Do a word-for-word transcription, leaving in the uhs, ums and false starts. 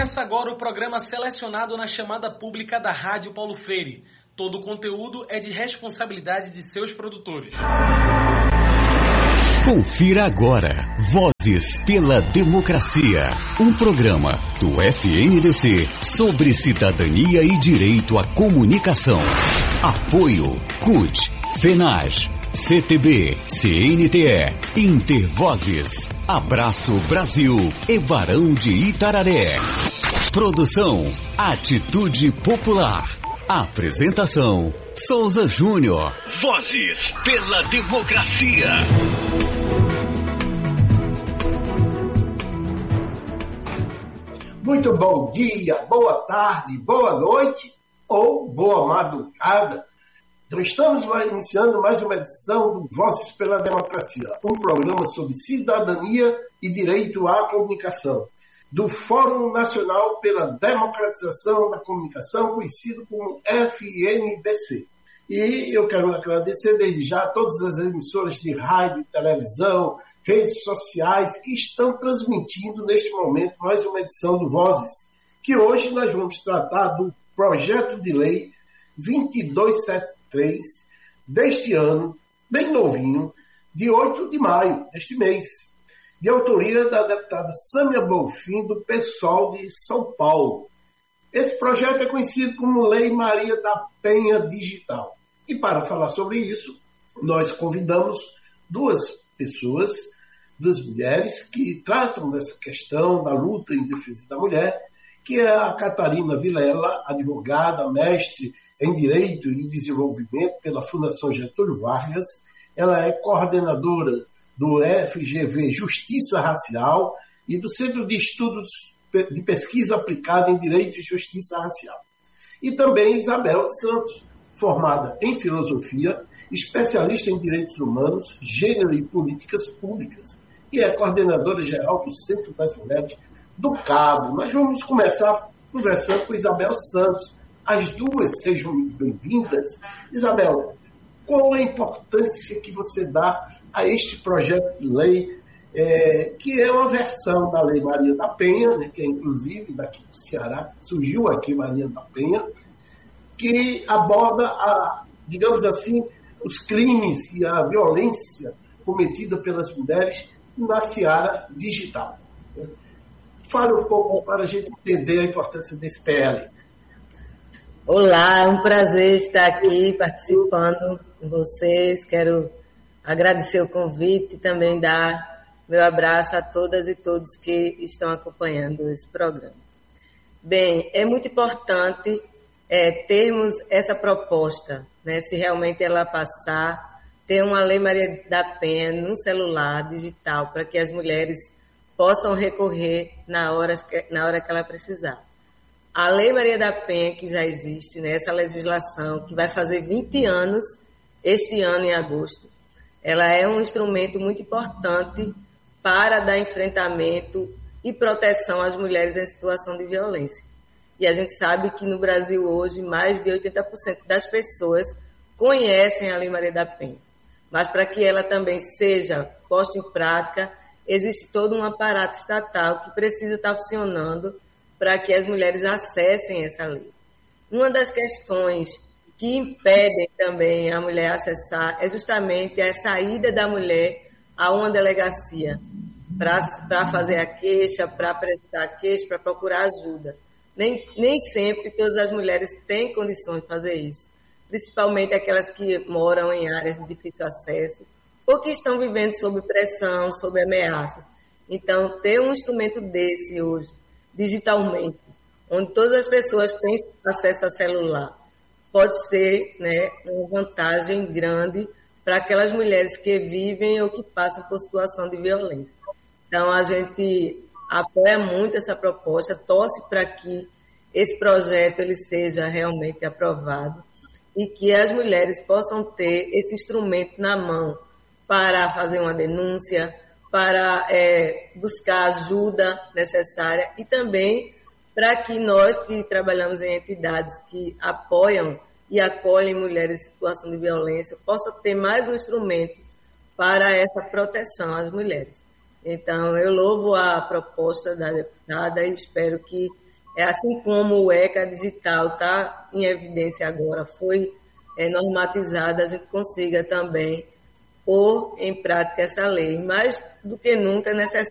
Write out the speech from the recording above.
Começa agora o programa selecionado na chamada pública da Rádio Paulo Freire. Todo o conteúdo é de responsabilidade de seus produtores. Confira agora Vozes pela Democracia, um programa do F N D C sobre cidadania e direito à comunicação. Apoio C U T, FENAGE, C T B, C N T E, Intervozes, Abraço Brasil e Barão de Itararé. Produção Atitude Popular. Apresentação Souza Júnior. Vozes pela Democracia. Muito bom dia, boa tarde, boa noite ou boa madrugada. Então, estamos iniciando mais uma edição do Vozes pela Democracia, um programa sobre cidadania e direito à comunicação, do Fórum Nacional pela Democratização da Comunicação, conhecido como F N D C. E eu quero agradecer desde já a todas as emissoras de rádio, televisão, redes sociais que estão transmitindo neste momento mais uma edição do Vozes, que hoje nós vamos tratar do projeto de lei vinte e dois setenta e três deste ano, bem novinho, de oito de maio deste mês, de autoria da deputada Sâmia Bonfim, do PSOL de São Paulo. Esse projeto é conhecido como Lei Maria da Penha Digital. E para falar sobre isso, nós convidamos duas pessoas, duas mulheres que tratam dessa questão da luta em defesa da mulher, que é a Catarina Vilela, advogada, mestre em Direito e Desenvolvimento pela Fundação Getúlio Vargas. Ela é coordenadora do F G V Justiça Racial e do Centro de Estudos de Pesquisa Aplicada em Direito e Justiça Racial. E também Isabel Santos, formada em Filosofia, especialista em Direitos Humanos, Gênero e Políticas Públicas, e é coordenadora geral do Centro das Mulheres do Cabo. Nós vamos começar conversando com Isabel Santos. As duas sejam muito bem-vindas. Isabel, qual a importância que você dá a este projeto de lei, é, que é uma versão da Lei Maria da Penha, né, que é inclusive daqui do Ceará, surgiu aqui Maria da Penha, que aborda, a, digamos assim, os crimes e a violência cometida pelas mulheres na seara digital. Fale um pouco para a gente entender a importância desse P L. Olá, é um prazer estar aqui participando com vocês. Quero agradecer o convite e também dar meu abraço a todas e todos que estão acompanhando esse programa. Bem, é muito importante é, termos essa proposta, né, se realmente ela passar, ter uma Lei Maria da Penha no celular digital para que as mulheres possam recorrer na hora que, na hora que ela precisar. A Lei Maria da Penha, que já existe, né, essa legislação, que vai fazer vinte anos este ano, em agosto, ela é um instrumento muito importante para dar enfrentamento e proteção às mulheres em situação de violência. E a gente sabe que no Brasil hoje, mais de oitenta por cento das pessoas conhecem a Lei Maria da Penha. Mas para que ela também seja posta em prática, existe todo um aparato estatal que precisa estar funcionando para que as mulheres acessem essa lei. Uma das questões que impedem também a mulher acessar é justamente a saída da mulher a uma delegacia para fazer a queixa, para apresentar a queixa, para procurar ajuda. Nem, nem sempre todas as mulheres têm condições de fazer isso, principalmente aquelas que moram em áreas de difícil acesso ou que estão vivendo sob pressão, sob ameaças. Então, ter um instrumento desse hoje, digitalmente, onde todas as pessoas têm acesso a celular, pode ser, né, uma vantagem grande para aquelas mulheres que vivem ou que passam por situação de violência. Então, a gente apoia muito essa proposta, torce para que esse projeto ele seja realmente aprovado e que as mulheres possam ter esse instrumento na mão para fazer uma denúncia, para é, buscar ajuda necessária e também para que nós que trabalhamos em entidades que apoiam e acolhem mulheres em situação de violência possam ter mais um instrumento para essa proteção às mulheres. Então, eu louvo a proposta da deputada e espero que é, assim como o ECA digital está em evidência agora, foi é, normatizada, a gente consiga também pôr em prática essa lei. Mais do que nunca é necessário